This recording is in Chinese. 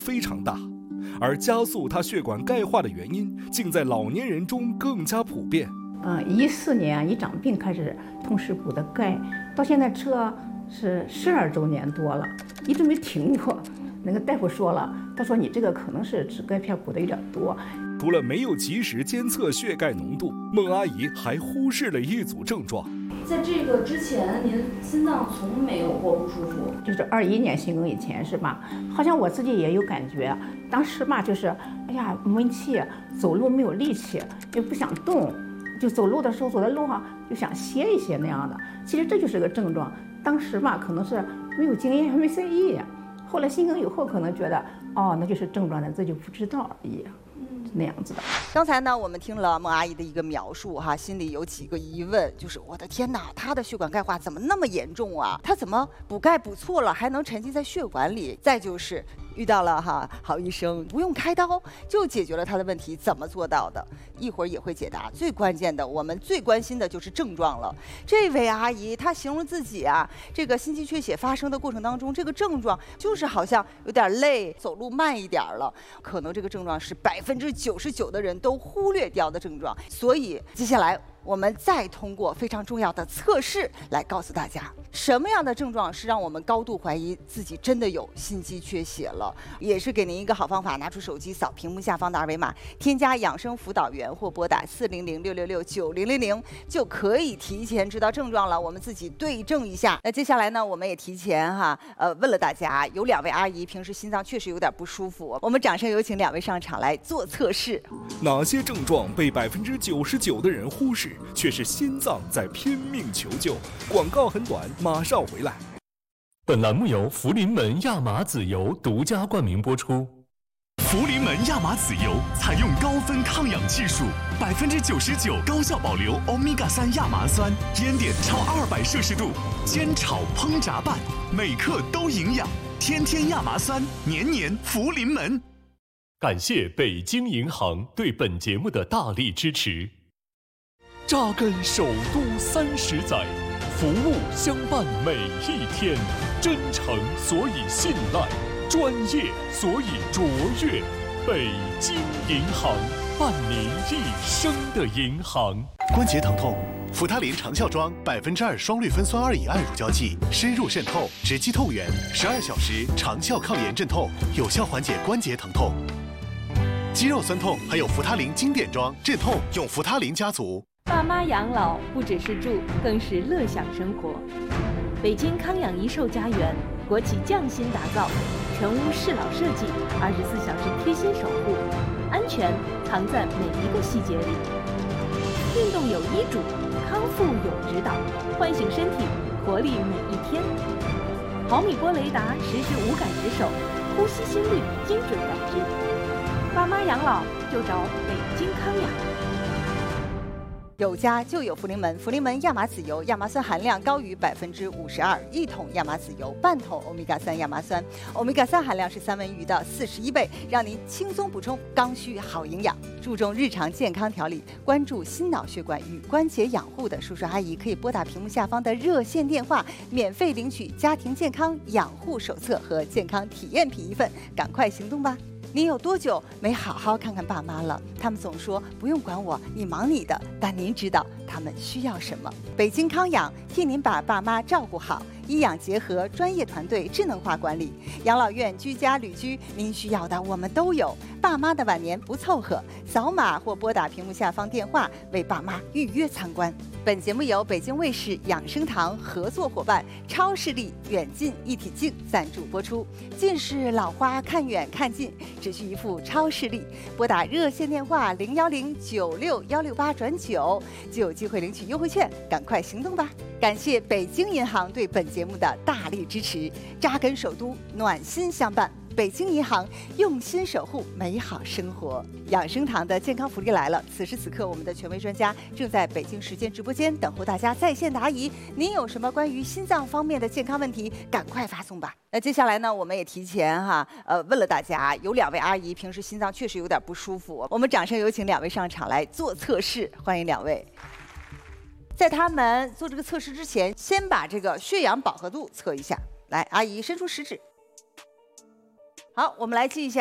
非常大，而加速它血管钙化的原因，竟在老年人中更加普遍。 14年胰脏病开始同时补的钙，到现在吃了是12周年多了，一直没停过。那个大夫说了，他说你这个可能是吃钙片补的有点多。 除了没有及时监测血钙浓度，孟阿姨还忽视了一组症状。 在这个之前，您心脏从没有过不舒服？ 就是21年心梗以前是吧？好像我自己也有感觉，当时吧就是，哎呀闷气，走路没有力气，又不想动，就走路的时候走在路上就想歇一歇那样的。其实这就是个症状，当时吧可能是没有经验，还没在意。后来心梗以后可能觉得，哦，那就是症状的，这就不知道而已。那样子的。 刚才呢，我们听了孟阿姨的一个描述哈，心里有几个疑问，就是我的天哪，她的血管钙化怎么那么严重啊？她怎么补钙补错了，还能沉积在血管里？再就是遇到了好医生，不用开刀就解决了她的问题，怎么做到的？一会儿也会解答。最关键的，我们最关心的就是症状了。这位阿姨她形容自己啊，这个心肌缺血发生的过程当中，这个症状就是好像有点累，走路慢一点了，可能这个症状是99%的人都忽略掉的症状。所以接下来我们再通过非常重要的测试来告诉大家，什么样的症状是让我们高度怀疑自己真的有心肌缺血了。也是给您一个好方法，拿出手机扫屏幕下方的二维码，添加养生辅导员或拨打400-666-9000，就可以提前知道症状了。我们自己对症一下。那接下来呢，我们也提前问了大家，有2位阿姨平时心脏确实有点不舒服，我们掌声有请2位上场来做测试。 哪些症状被99%的人忽视，却是心脏在拼命求救？广告很短，马上回来。 本栏目由福临门亚麻籽油独家冠名播出。 福临门亚麻籽油采用高分抗氧技术，99%高效保留欧米伽3亚麻酸，烟点超200摄氏度，煎炒烹炸拌，每克都营养。天天亚麻酸，年年福临门。 感谢北京银行对本节目的大力支持。扎根首都30载，服务相伴每一天，真诚所以信赖，专业所以卓越。北京银行，伴您一生的银行。 关节疼痛，扶他林长效庄2%双氯芬酸2乙胺乳胶剂，深入渗透，直击痛源，12小时长效抗炎镇痛，有效缓解关节疼痛。肌肉酸痛还有扶他林经典装镇痛，用扶他林家族。 爸妈养老不只是住，更是乐享生活。北京康养一寿家园，国企匠心打造，全屋适老设计，24小时贴心守护，安全藏在每一个细节里。运动有医嘱，康复有指导，唤醒身体，活力每一天。毫米波雷达实时无感值守，呼吸心率精准感知。爸妈养老就找北京康养。 有家就有福临门，福临门亚麻籽油，亚麻酸含量高于52%，一桶亚麻籽油，半桶欧米伽3亚麻酸，欧米伽3含量是三文鱼的41倍，让您轻松补充刚需好营养。注重日常健康调理，关注心脑血管与关节养护的叔叔阿姨，可以拨打屏幕下方的热线电话，免费领取家庭健康养护手册和健康体验品1份，赶快行动吧！您有多久没好好看看爸妈了？他们总说不用管我，你忙你的。但您知道他们需要什么？北京康养替您把爸妈照顾好，医养结合，专业团队，智能化管理，养老院、居家、旅居，您需要的我们都有。爸妈的晚年不凑合，扫码或拨打屏幕下方电话为爸妈预约参观。本节目由北京卫视养生堂合作伙伴超视力远近一体镜赞助播出。近视老花看远看近，只需一副超视力，拨打热线电话010-96168-9，就有机会领取优惠券，赶快行动吧！感谢北京银行对本节目的大力支持，扎根首都，暖心相伴。北京银行用心守护美好生活。养生堂的健康福利来了！此时此刻，我们的权威专家正在北京时间直播间等候大家在线答疑。您有什么关于心脏方面的健康问题，赶快发送吧。那接下来呢，我们也提前问了大家，有2位阿姨平时心脏确实有点不舒服，我们掌声有请2位上场来做测试，欢迎2位。在他们做这个测试之前，先把这个血氧饱和度测一下。来，阿姨伸出食指。 好，我们来记一下。